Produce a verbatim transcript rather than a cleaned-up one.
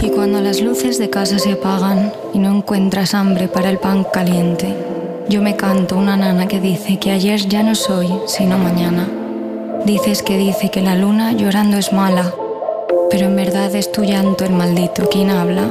Y cuando las luces de casa se apagan y no encuentras hambre para el pan caliente, yo me canto una nana que dice que ayer ya no soy, sino mañana. Dices que dice que la luna llorando es mala, pero en verdad es tu llanto el maldito quien habla